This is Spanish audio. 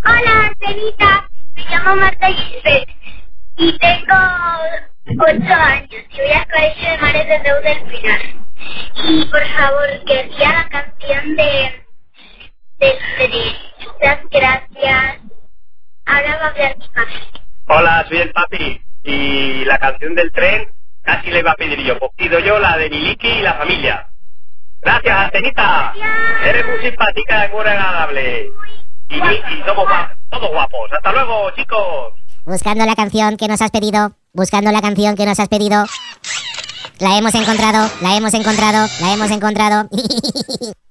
Hola, Cenita. Me llamo Marta Gisbert y tengo 8 años y voy a Colegio de Mares de Deu del Pinar. Y por favor, quería la canción del tren. Muchas gracias. Ahora va a hablar mi papi. Hola, soy el papi. Y la canción del tren casi le iba a pedir yo. Pues pido yo la de Miliki y la familia. Gracias, Atenita. Eres muy simpática y muy agradable. Y somos todos guapos. Hasta luego, chicos. Buscando la canción que nos has pedido. Buscando la canción que nos has pedido. La hemos encontrado. La hemos encontrado. La hemos encontrado.